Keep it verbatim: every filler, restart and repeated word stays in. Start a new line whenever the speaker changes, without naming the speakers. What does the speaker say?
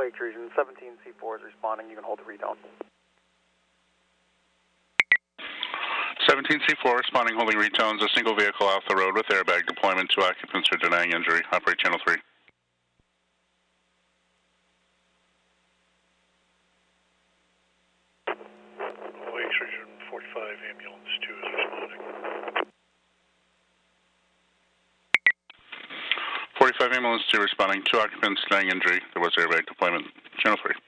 Lake Region, seventeen C four is responding. You can hold the retone.
seventeen C four responding, holding retones. A single vehicle off the road with airbag deployment. Two occupants are denying injury. Operate channel three.
Lake Region forty-five, ambulance two is responding.
forty-five ambulance two responding. Two occupants denying injury. There was airbag deployment. Channel three.